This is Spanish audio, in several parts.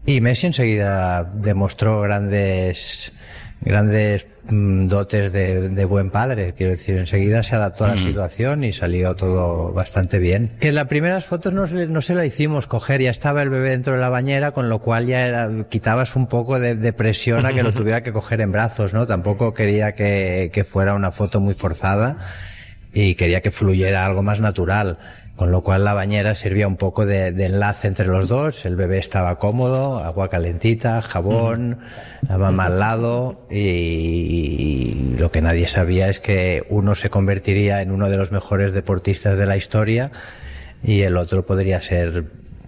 Y Messi enseguida demostró grandes dotes de buen padre. Quiero decir, enseguida se adaptó a la situación y salió todo bastante bien. Que las primeras fotos no se la hicimos coger, ya estaba el bebé dentro de la bañera, con lo cual ya quitabas un poco de presión a que lo tuviera que coger en brazos, ¿no? Tampoco quería que fuera una foto muy forzada y quería que fluyera algo más natural. Con lo cual la bañera servía un poco de enlace entre los dos. El bebé estaba cómodo, agua calentita, jabón, la mamá al lado, y lo que nadie sabía es que uno se convertiría en uno de los mejores deportistas de la historia y el otro podría ser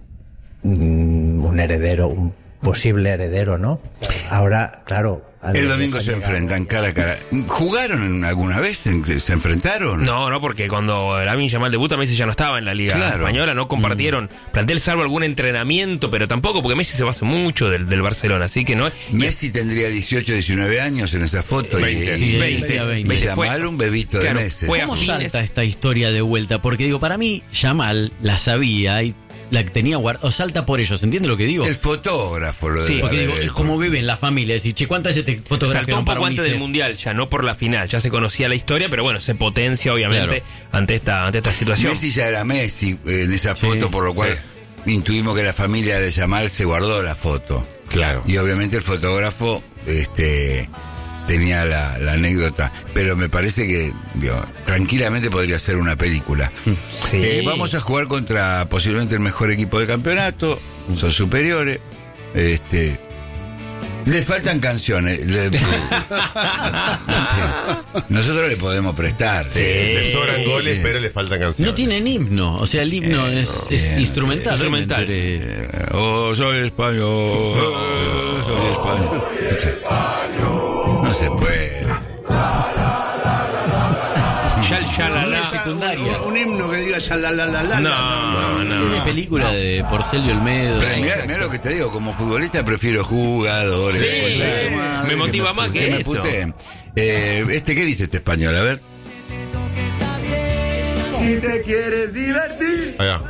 un heredero, un posible heredero, ¿no? Ahora, claro... El domingo se enfrentan cara a cara. ¿Jugaron alguna vez? ¿Se enfrentaron? No, porque cuando Lamine Yamal debuta, Messi ya no estaba en la Liga Española, no compartieron plantel salvo algún entrenamiento, pero tampoco, porque Messi se basa mucho del Barcelona, así que no. Messi tendría 18, 19 años en esa foto. 20. Yamal un bebito de meses. ¿Cómo salta esta historia de vuelta? Porque digo, para mí, Yamal la sabía y la que tenía guardada, o salta por ellos, ¿entiende lo que digo? El fotógrafo lo sí, porque digo, es como viven la familia, decir, che, ¿cuántas veces te fotografiaron? Saltó un poco antes del Mundial, ya no por la final, ya se conocía la historia, pero bueno, se potencia obviamente ante esta situación. Messi ya era Messi en esa foto, por lo cual intuimos que la familia de Yamal se guardó la foto. Claro. Y obviamente el fotógrafo tenía la anécdota, pero me parece que tranquilamente podría ser una película. Sí. Vamos a jugar contra posiblemente el mejor equipo del campeonato, son superiores. Les faltan canciones. Nosotros le podemos prestar. Sí, le sobran goles, pero le faltan canciones. No tienen himno, o sea, el himno es instrumental. Soy español. Soy español. No se puede. Secundaria. Un himno que diga shalalala. No. Es de película de Porcelio Olmedo. Pero mirá lo que te digo, como futbolista prefiero jugadores. Sí, me motiva más que me esto. puteen. ¿Qué dice este español? A ver. Si te quieres divertir. Allá.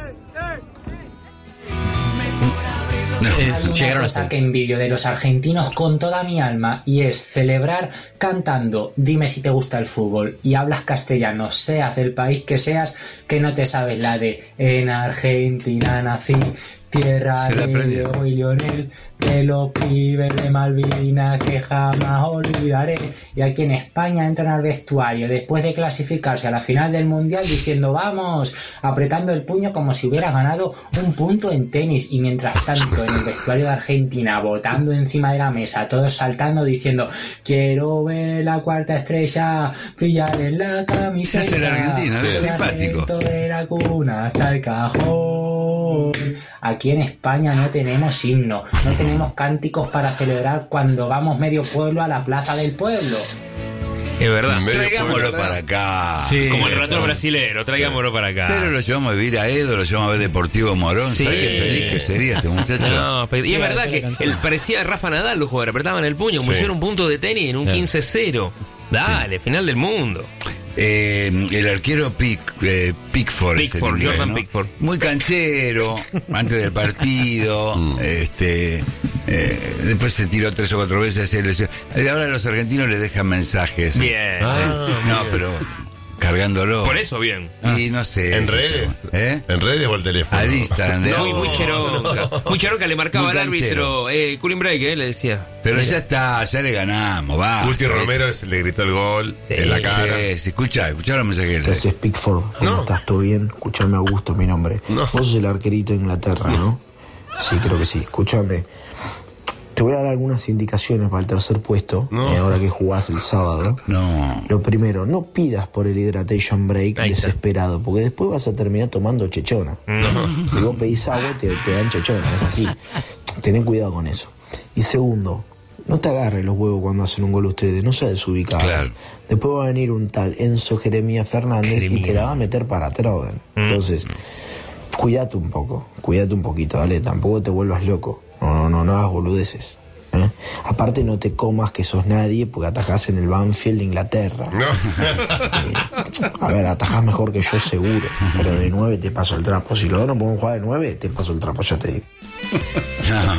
Una cosa que envidio de los argentinos con toda mi alma, y es celebrar cantando Dime si te gusta el fútbol y hablas castellano, seas del país que seas, que no te sabes la de en Argentina nací, tierra de Diego y Lionel, de los pibes de Malvinas que jamás olvidaré. Y aquí en España entran al vestuario después de clasificarse a la final del Mundial diciendo vamos, apretando el puño como si hubiera ganado un punto en tenis, y mientras tanto en el vestuario de Argentina botando encima de la mesa, todos saltando diciendo quiero ver la cuarta estrella brillar en la camiseta. Se hace la Argentina, es simpático. De la cuna hasta el cajón. Aquí en España no tenemos himno, no tenemos cánticos para celebrar cuando vamos medio pueblo a la plaza del pueblo. Es verdad. Traigámoslo para acá. Sí, como el relator brasilero, traigámoslo para acá. Pero lo llevamos a vivir a Edo, lo llevamos a ver Deportivo Morón. Sí. ¿Sabes qué feliz que sería este muchacho? No, y es verdad que él parecía Rafa Nadal, los jugadores apretaban el puño, como si fuera un punto de tenis en un 15-0. Dale, final del mundo. El arquero Pickford, Jordan ¿no? Pickford. Muy canchero, antes del partido. Después se tiró 3 o 4 veces. Ahora los argentinos le dejan mensajes. Bien. No, pero cargándolo. Por eso bien. Y no sé. ¿En redes? ¿En redes o el teléfono? Al Instagram. Muy cheronca. Muy cheronca, le marcaba Muy al árbitro. Cooling break, le decía. Pero ya está, ya le ganamos, va. Guti Romero le gritó el gol en la cara. Sí, escuchá los mensajes. ¿Qué haces, Pickford? ¿Cómo estás? ¿Todo bien? Escuchame, Augusto, mi nombre. Vos sos el arquerito de Inglaterra, ¿no? Sí, creo que sí. Escúchame. Te voy a dar algunas indicaciones para el tercer puesto, ahora que jugás el sábado. No. Lo primero, no pidas por el hydration break desesperado, porque después vas a terminar tomando chechona. Si vos pedís agua, te dan chechona, es así. Ten cuidado con eso. Y segundo, no te agarres los huevos cuando hacen un gol ustedes, no seas desubicado. Claro. Después va a venir un tal Enzo Jeremías Fernández y te la va a meter para Troden. Entonces, cuídate un poquito, dale, tampoco te vuelvas loco. No hagas boludeces. Aparte no te comas que sos nadie porque atajás en el Banfield de Inglaterra. A ver, atajás mejor que yo seguro, pero de 9 te paso el trapo. Si los dos no podemos jugar de 9, te paso el trapo, ya te digo.